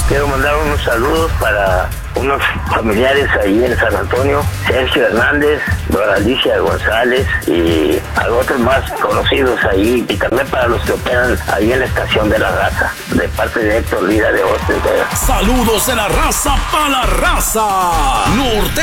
Quiero mandar unos saludos para unos familiares ahí en San Antonio, Sergio Hernández, Dora Alicia González y a otros más conocidos ahí, y también para los que operan ahí en la estación de La Raza, de parte de Héctor Lira de Austin, Texas. Saludos de La Raza para La Raza. Norte